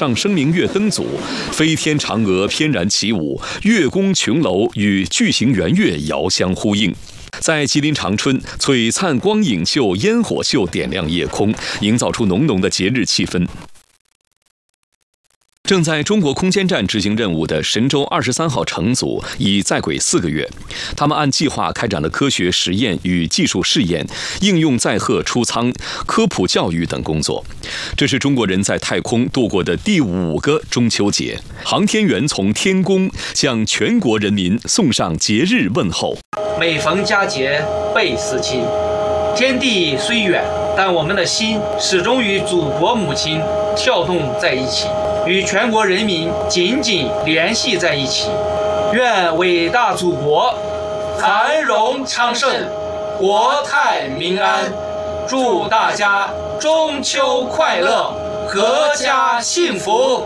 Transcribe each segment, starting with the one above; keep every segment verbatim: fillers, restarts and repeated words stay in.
上升明月灯组，飞天嫦娥翩然起舞，月宫琼楼与巨型圆月遥相呼应。在吉林长春，璀璨光影秀、烟火秀点亮夜空，营造出浓浓的节日气氛。正在中国空间站执行任务的神舟二十三号乘组已在轨四个月，他们按计划开展了科学实验与技术试验、应用载荷出舱、科普教育等工作。这是中国人在太空度过的第五个中秋节。航天员从天宫向全国人民送上节日问候。 每逢佳节倍思亲，天地虽远，但我们的心始终与祖国母亲跳动在一起，与全国人民紧紧联系在一起。愿伟大祖国繁荣昌盛，国泰民安。祝大家中秋快乐，阖家幸福。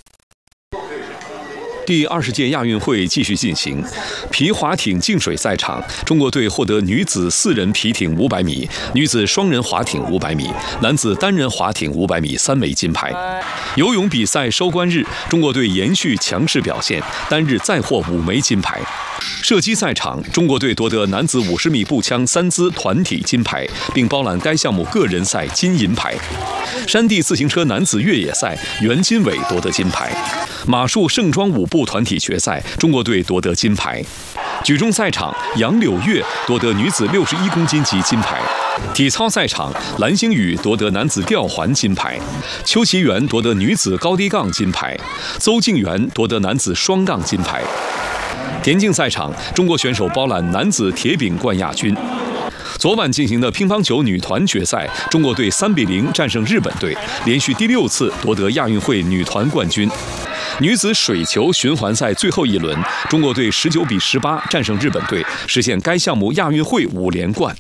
第二十届亚运会继续进行，皮划艇净水赛场，中国队获得女子四人皮艇五百米、女子双人划艇五百米、男子单人划艇五百米三枚金牌。游泳比赛收官日，中国队延续强势表现，单日再获五枚金牌。射击赛场，中国队夺得男子五十米步枪三姿团体金牌，并包揽该项目个人赛金银牌。山地自行车男子越野赛，袁金伟夺得金牌。马术盛装舞步团体决赛，中国队夺得金牌。举重赛场，杨柳月夺得女子六十一公斤级金牌。体操赛场，蓝星宇夺得男子吊环金牌，邱其元夺得女子高低杠金牌，邹敬源夺得男子双杠金牌。田径赛场，中国选手包揽男子铁饼冠亚军。昨晚进行的乒乓球女团决赛，中国队三比零战胜日本队，连续第六次夺得亚运会女团冠军。女子水球循环赛最后一轮，中国队十九比十八战胜日本队，实现该项目亚运会五连冠。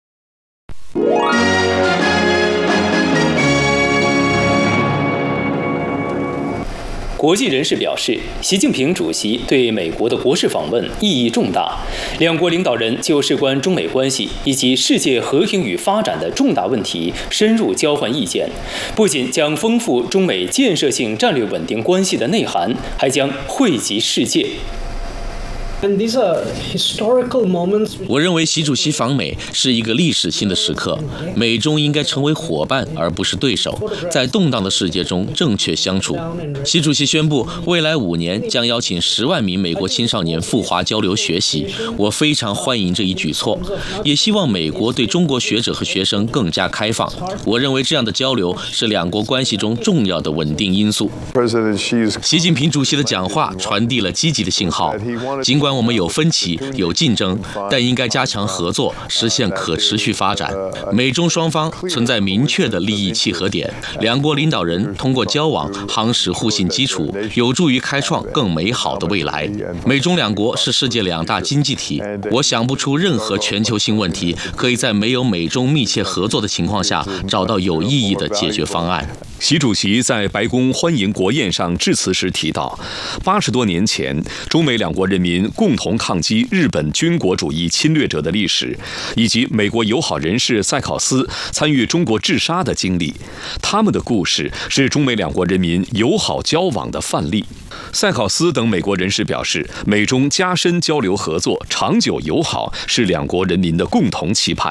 国际人士表示，习近平主席对美国的国事访问意义重大，两国领导人就事关中美关系以及世界和平与发展的重大问题深入交换意见，不仅将丰富中美建设性战略稳定关系的内涵，还将惠及世界。 我认为习主席访美是一个历史性的时刻，美中应该成为伙伴而不是对手，在动荡的世界中正确相处。习主席宣布，未来五年将邀请十万名美国青少年赴华交流学习，我非常欢迎这一举措，也希望美国对中国学者和学生更加开放。我认为这样的交流是两国关系中重要的稳定因素。习近平主席的讲话传递了积极的信号，尽管我们有分歧、有竞争，但应该加强合作，实现可持续发展。美中双方存在明确的利益契合点，两国领导人通过交往夯实互信基础，有助于开创更美好的未来。美中两国是世界两大经济体，我想不出任何全球性问题可以在没有美中密切合作的情况下找到有意义的解决方案。 习主席在白宫欢迎国宴上致辞时提到，八十多年前，中美两国人民共同抗击日本军国主义侵略者的历史，以及美国友好人士塞考斯参与中国治沙的经历。他们的故事是中美两国人民友好交往的范例。塞考斯等美国人士表示，美中加深交流合作、长久友好是两国人民的共同期盼。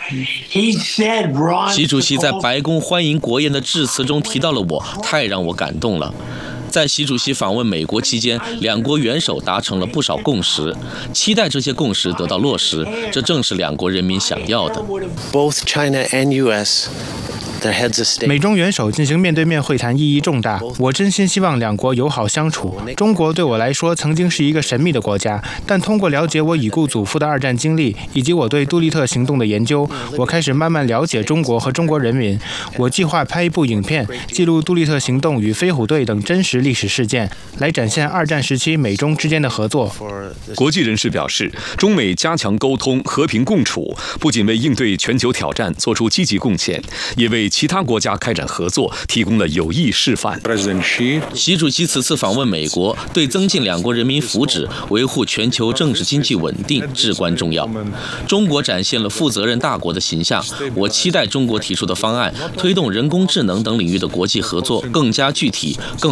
习主席在白宫欢迎国宴的致辞中提到了我，太让我感动了。在习主席访问美国期间，两国元首达成了不少共识，期待这些共识得到落实，这正是两国人民想要的。 Both China and U S 美中元首进行面对面会谈意义重大，我真心希望两国友好相处。中国对我来说曾经是一个神秘的国家，但通过了解我已故祖父的二战经历，以及我对杜立特行动的研究，我开始慢慢了解中国和中国人民。我计划拍一部影片，记录杜立特行动与飞虎队等真实历史事件，来展现二战时期美中之间的合作。 国际人士表示，中美加强沟通、和平共处，不仅为应对全球挑战做出积极贡献，也为其他国家开展合作提供了有益示范。 习主席此次访问美国，对增进两国人民福祉、维护全球政治经济稳定至关重要。中国展现了负责任大国的形象，我期待中国提出的方案推动人工智能等领域的国际合作更加具体、更